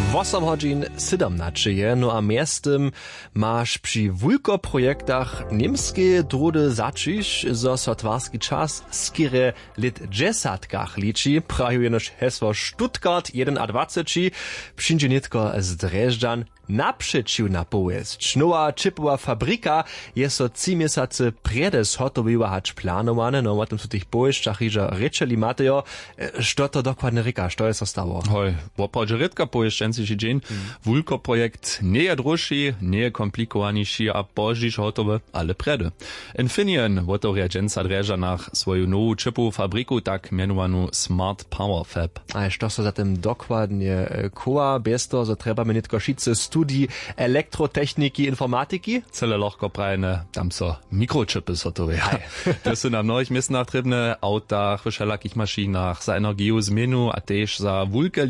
8 godzin 17 je, no a miestem masz przy wulko projektach niemskie drudy zaczyć, zo sotwarski czas skire lit 10 liczy, prajuje nasz hesło Stuttgart 21, przyjdzie nitko z Dreżdżan naprzeciw na połysć. Nowa chipowa fabryka jest so 3 miesiące przede zhotowywać planowane, no o tym su tych połyszczach iża ryczeli matejo, što to dokładnie ryka, što jest stało? Hoj, wopadże rytka połyszczęcy dzień, wulko projekt nie je droższy, nie je komplikowaniszy, a pożdziż hotowy, ale przede. Infineon wotoria dżęca Dreżdżanach swoją nową chipową fabryku, tak mianowaną Smart Power Fab. A što so zatem dokładnie koła, bez to, że trzeba mi nitko šice studii elektrotechniki, informatyki? Cele lochko prajne, tam so mikrochipy sotowe. To są na mnohých miestnach trybne, autach, w wszelakich maszynach, za energiu zmienu, a też za wulke